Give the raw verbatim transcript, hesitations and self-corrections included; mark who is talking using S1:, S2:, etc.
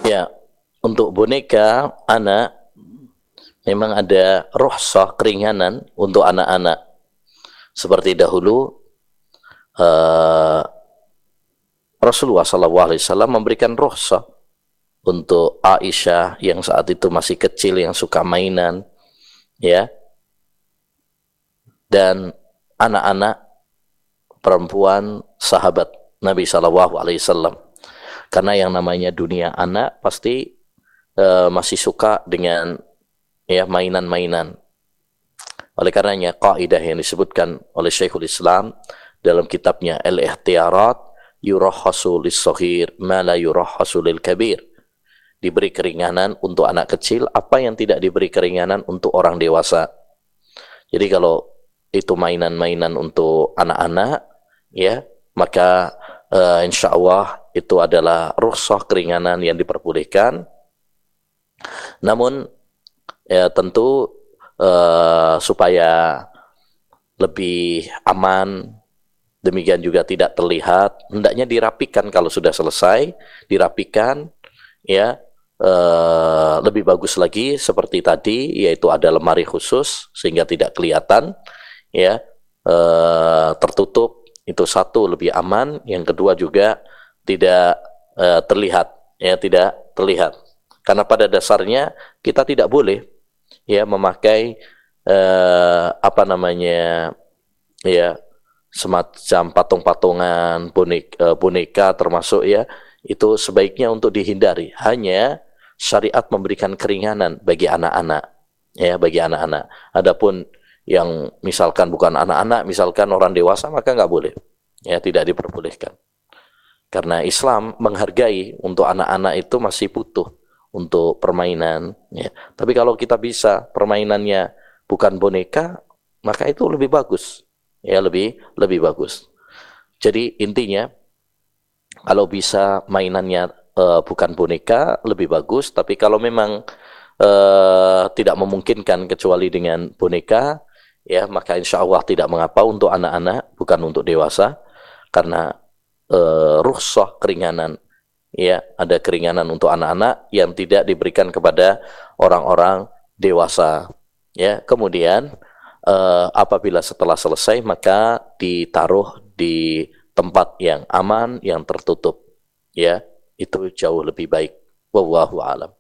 S1: Ya, untuk boneka anak memang ada rukhsah keringanan untuk anak-anak. Seperti dahulu uh, Rasulullah shallallahu alaihi wasallam memberikan rukhsah untuk Aisyah yang saat itu masih kecil yang suka mainan, ya, dan anak-anak perempuan sahabat Nabi shallallahu alaihi wasallam. Karena yang namanya dunia anak pasti uh, masih suka dengan ya mainan-mainan. Oleh karenanya kaidah yang disebutkan oleh Syekhul Islam dalam kitabnya Al-Ihtiyarat, yurahhasu lis-shaghir ma la yurahhasu lil-kabir. Diberi keringanan untuk anak kecil apa yang tidak diberi keringanan untuk orang dewasa. Jadi kalau itu mainan-mainan untuk anak-anak, ya, maka uh, insya Allah itu adalah rukhsah keringanan yang diperbolehkan. Namun ya tentu uh, supaya lebih aman, demikian juga tidak terlihat, hendaknya dirapikan kalau sudah selesai, dirapikan, ya, uh, lebih bagus lagi seperti tadi, yaitu ada lemari khusus sehingga tidak kelihatan, ya, uh, tertutup. Itu satu, lebih aman. Yang kedua juga tidak uh, terlihat, ya, tidak terlihat. Karena pada dasarnya kita tidak boleh ya memakai uh, apa namanya ya semacam patung-patungan boneka, boneka termasuk ya, itu sebaiknya untuk dihindari. Hanya syariat memberikan keringanan bagi anak-anak, ya, bagi anak-anak. Adapun yang misalkan bukan anak-anak, misalkan orang dewasa, maka nggak boleh, ya, tidak diperbolehkan. Karena Islam menghargai untuk anak-anak itu masih butuh untuk permainan, ya. Tapi kalau kita bisa permainannya bukan boneka, maka itu lebih bagus, ya, lebih lebih bagus. Jadi intinya kalau bisa mainannya uh, bukan boneka lebih bagus. Tapi kalau memang uh, tidak memungkinkan kecuali dengan boneka, ya, maka insya Allah tidak mengapa untuk anak-anak, bukan untuk dewasa, karena uh, rukhsah keringanan, ya, ada keringanan untuk anak-anak yang tidak diberikan kepada orang-orang dewasa, ya. Kemudian uh, apabila setelah selesai maka ditaruh di tempat yang aman, yang tertutup, ya, itu jauh lebih baik. Wallahu a'lam.